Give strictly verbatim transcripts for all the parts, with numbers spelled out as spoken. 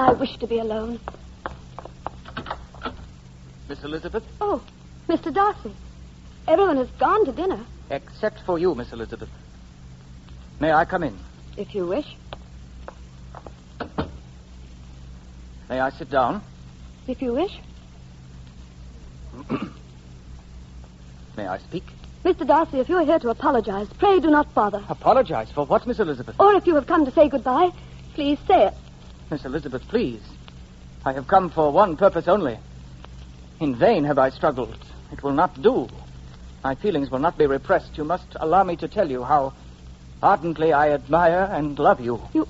I wish to be alone. Miss Elizabeth? Oh, Mister Darcy. Everyone has gone to dinner. Except for you, Miss Elizabeth. May I come in? If you wish. May I sit down? If you wish. May I speak? Mister Darcy, if you are here to apologize, pray do not bother. Apologize for what, Miss Elizabeth? Or if you have come to say goodbye, please say it. Miss Elizabeth, please. I have come for one purpose only. In vain have I struggled. It will not do. My feelings will not be repressed. You must allow me to tell you how ardently I admire and love you. You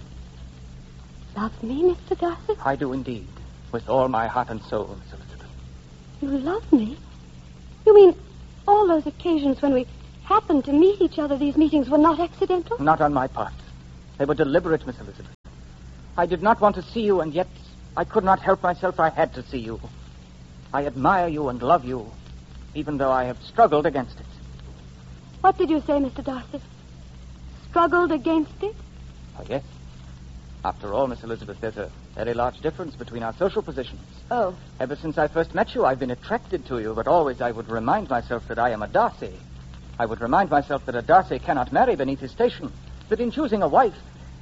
love me, Mister Darcy? I do indeed. With all my heart and soul, Miss Elizabeth. You love me? You mean all those occasions when we happened to meet each other, these meetings were not accidental? Not on my part. They were deliberate, Miss Elizabeth. I did not want to see you, and yet I could not help myself. I had to see you. I admire you and love you, even though I have struggled against it. What did you say, Mister Darcy? Struggled against it? Oh, yes. After all, Miss Elizabeth, there's a very large difference between our social positions. Oh. Ever since I first met you, I've been attracted to you, but always I would remind myself that I am a Darcy. I would remind myself that a Darcy cannot marry beneath his station, that in choosing a wife...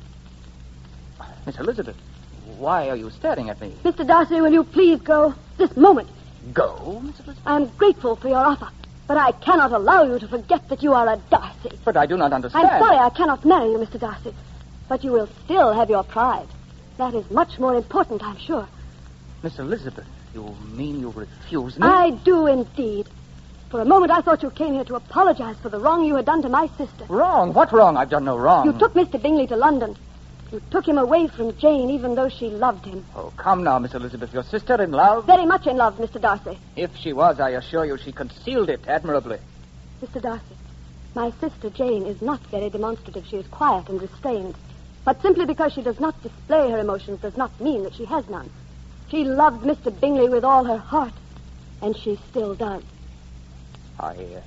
Miss Elizabeth, why are you staring at me? Mister Darcy, will you please go this moment? Go, Miss Elizabeth? I'm grateful for your offer, but I cannot allow you to forget that you are a Darcy. But I do not understand. I'm sorry I cannot marry you, Mister Darcy, but you will still have your pride. That is much more important, I'm sure. Miss Elizabeth, you mean you refuse me? I do indeed. For a moment I thought you came here to apologize for the wrong you had done to my sister. Wrong? What wrong? I've done no wrong. You took Mister Bingley to London. You took him away from Jane, even though she loved him. Oh, come now, Miss Elizabeth. Your sister in love? Very much in love, Mister Darcy. If she was, I assure you, she concealed it admirably. Mister Darcy, my sister Jane is not very demonstrative. She is quiet and restrained. But simply because she does not display her emotions does not mean that she has none. She loved Mister Bingley with all her heart, and she still does. I, uh...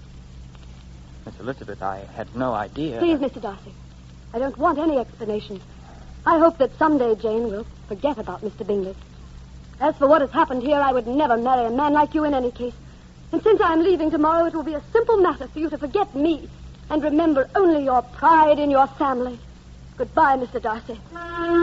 Miss Elizabeth, I had no idea... Please, Mister Darcy, I don't want any explanation. I hope that someday Jane will forget about Mister Bingley. As for what has happened here, I would never marry a man like you in any case. And since I am leaving tomorrow, it will be a simple matter for you to forget me and remember only your pride in your family. Goodbye, Mister Darcy.